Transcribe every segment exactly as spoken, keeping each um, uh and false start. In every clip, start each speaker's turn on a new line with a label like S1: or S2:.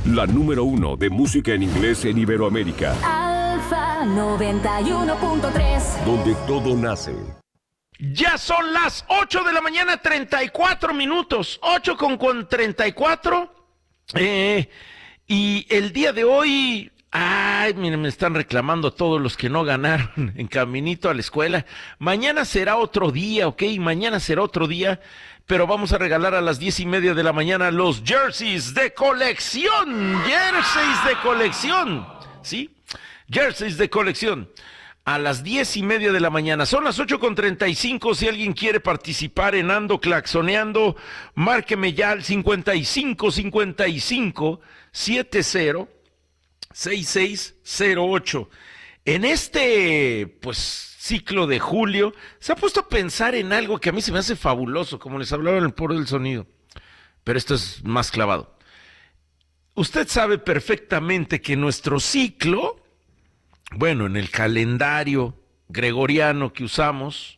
S1: la número uno de música en inglés en Iberoamérica.
S2: Alfa noventa y uno punto tres.
S1: Donde todo nace.
S3: Ya son las ocho de la mañana, treinta y cuatro minutos. ocho con, con treinta y cuatro. Eh, y el día de hoy... Ay, miren, me están reclamando todos los que no ganaron en caminito a la escuela. Mañana será otro día, ¿ok? Mañana será otro día, pero vamos a regalar a las diez y media de la mañana los jerseys de colección. Jerseys de colección, ¿sí? Jerseys de colección. A las diez y media de la mañana. Son las ocho con treinta y cinco. Si alguien quiere participar en Ando Claxoneando, márqueme ya al cincuenta y cinco cincuenta y cinco setenta sesenta y seis cero ocho. En este, pues, ciclo de julio, se ha puesto a pensar en algo que a mí se me hace fabuloso, como les hablaba en el Poro del Sonido. Pero esto es más clavado. Usted sabe perfectamente que nuestro ciclo, bueno, en el calendario gregoriano que usamos,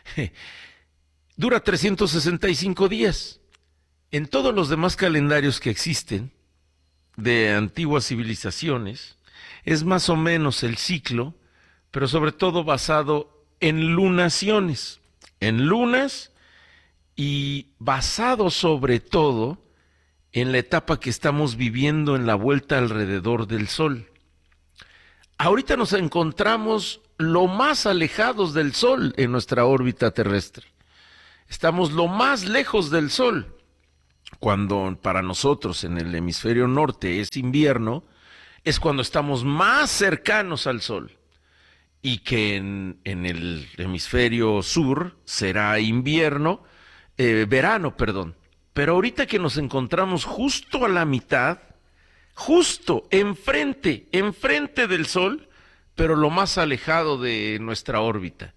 S3: dura trescientos sesenta y cinco días. En todos los demás calendarios que existen, de antiguas civilizaciones, es más o menos el ciclo, pero sobre todo basado en lunaciones, en lunas y basado sobre todo en la etapa que estamos viviendo en la vuelta alrededor del Sol. Ahorita nos encontramos lo más alejados del Sol en nuestra órbita terrestre. Estamos lo más lejos del Sol. Cuando para nosotros en el hemisferio norte es invierno, es cuando estamos más cercanos al Sol. Y que en, en el hemisferio sur será invierno, eh, verano, perdón. Pero ahorita que nos encontramos justo a la mitad, justo enfrente, enfrente del Sol, pero lo más alejado de nuestra órbita.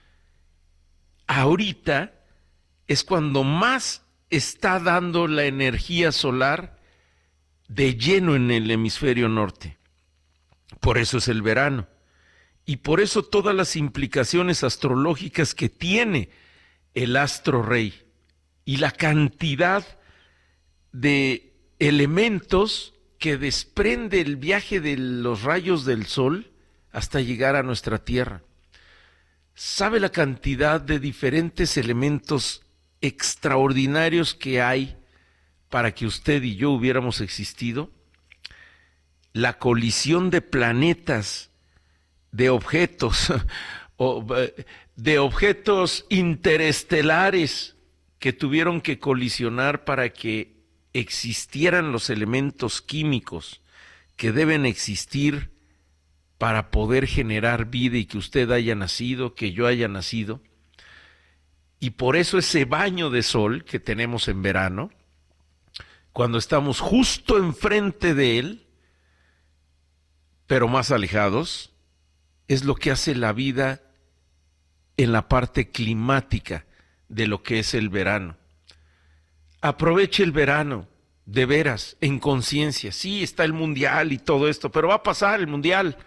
S3: Ahorita es cuando más está dando la energía solar de lleno en el hemisferio norte. Por eso es el verano. Y por eso todas las implicaciones astrológicas que tiene el astro rey y la cantidad de elementos que desprende el viaje de los rayos del sol hasta llegar a nuestra tierra. ¿Sabe la cantidad de diferentes elementos extraordinarios que hay para que usted y yo hubiéramos existido? La colisión de planetas, de objetos, o de objetos interestelares que tuvieron que colisionar para que existieran los elementos químicos que deben existir para poder generar vida y que usted haya nacido, que yo haya nacido. Y por eso ese baño de sol que tenemos en verano, cuando estamos justo enfrente de él, pero más alejados, es lo que hace la vida en la parte climática de lo que es el verano. Aproveche el verano, de veras, en conciencia. Sí, está el mundial y todo esto, pero va a pasar el mundial.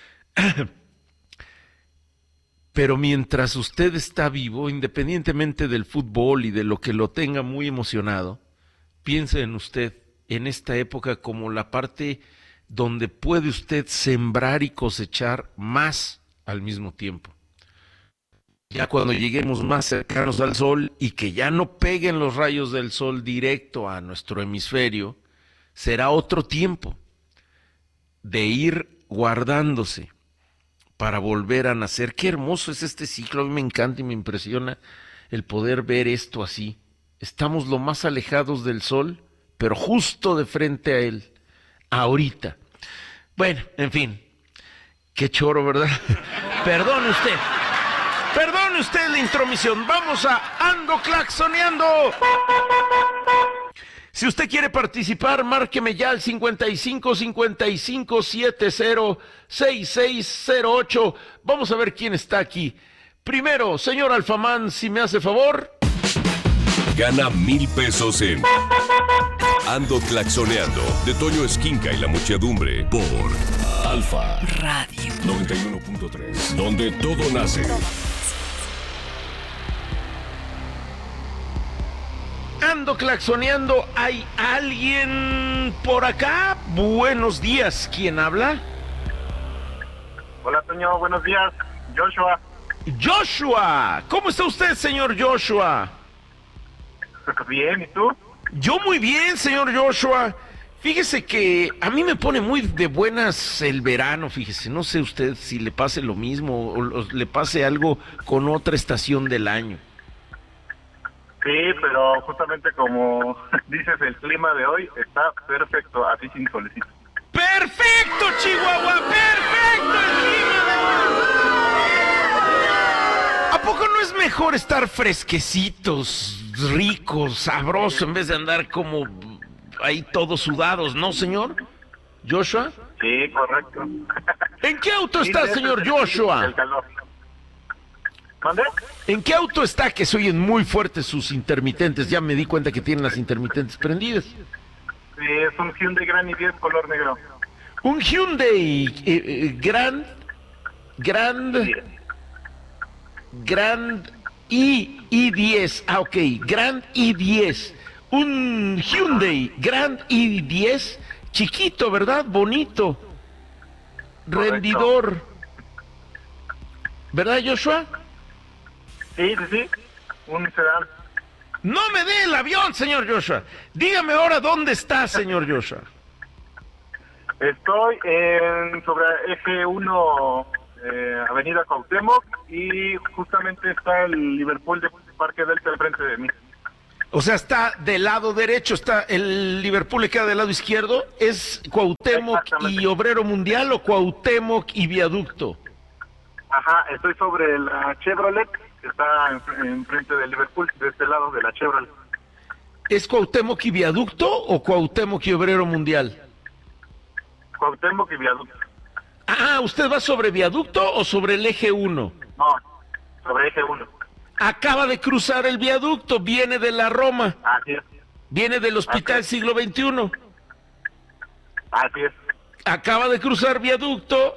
S3: Pero mientras usted está vivo, independientemente del fútbol y de lo que lo tenga muy emocionado, piense en usted, en esta época, como la parte donde puede usted sembrar y cosechar más al mismo tiempo. Ya cuando lleguemos más cercanos al sol y que ya no peguen los rayos del sol directo a nuestro hemisferio, será otro tiempo de ir guardándose para volver a nacer. Qué hermoso es este ciclo, a mí me encanta y me impresiona el poder ver esto así. Estamos lo más alejados del sol, pero justo de frente a él, ahorita. Bueno, en fin, qué choro, ¿verdad? Perdone usted, perdone usted la intromisión, vamos a Ando Claxoneando. Si usted quiere participar, márqueme ya al cincuenta y cinco cincuenta y cinco setenta sesenta y seis cero ocho. Vamos a ver quién está aquí. Primero, señor Alfamán, si me hace favor.
S1: Gana mil pesos en Ando Claxoneando, de Toño Esquinca y la muchedumbre, por Alfa Radio noventa y uno punto tres, donde todo nace.
S3: Ando claxoneando. ¿Hay alguien por acá? Buenos días. ¿Quién habla?
S4: Hola, Toño. Buenos días. Joshua.
S3: Joshua. ¿Cómo está usted, señor Joshua?
S4: Bien, ¿y tú?
S3: Yo muy bien, señor Joshua. Fíjese que a mí me pone muy de buenas el verano, fíjese. No sé usted si le pase lo mismo o, o le pase algo con otra estación del año.
S4: Sí, pero justamente como dices, el clima de hoy está perfecto, así sin solecito.
S3: ¡Perfecto, Chihuahua! ¡Perfecto el clima de hoy! ¿A poco no es mejor estar fresquecitos, ricos, sabroso, en vez de andar como ahí todos sudados, ¿no, señor Joshua?
S4: Sí, correcto.
S3: ¿En qué auto
S4: Sí,
S3: está,
S4: ese
S3: señor
S4: es el-
S3: Joshua?
S4: El calor. ¿Mande?
S3: ¿En qué auto está que se oyen muy fuertes sus intermitentes? Ya me di cuenta que tienen las intermitentes prendidas.
S4: Sí, es un Hyundai Grand i diez color negro.
S3: Un Hyundai eh, eh, Grand, Grand,
S4: Sí.
S3: Grand i i10. Ah, ok, Grand i diez. Un Hyundai Grand i diez, chiquito, ¿verdad? Bonito.
S4: Correcto.
S3: Rendidor. ¿Verdad, Joshua?
S4: Sí, sí, sí. Un sedán.
S3: No me dé el avión, señor Joshua. Dígame ahora dónde está, señor Joshua.
S4: Estoy en sobre eje uno, eh, Avenida Cuauhtémoc, y justamente está el Liverpool de Parque Delta al frente de mí.
S3: O sea, está del lado derecho, está el Liverpool le queda del lado izquierdo. ¿Es Cuauhtémoc
S4: Exactamente.
S3: y Obrero Mundial o Cuauhtémoc y Viaducto?
S4: Ajá, estoy sobre la Chevrolet, que está en- enfrente del Liverpool, de este lado de la Chevrolet.
S3: ¿Es Cuauhtémoc y Viaducto o Cuauhtémoc y Obrero Mundial?
S4: Cuauhtémoc y Viaducto.
S3: Ah, ¿usted va sobre Viaducto o sobre el eje uno?
S4: No, sobre eje uno.
S3: Acaba de cruzar el Viaducto, viene de la Roma,
S4: Así es,
S3: viene del Hospital
S4: Ok.
S3: Siglo veintiuno.
S4: así es.
S3: Acaba de cruzar Viaducto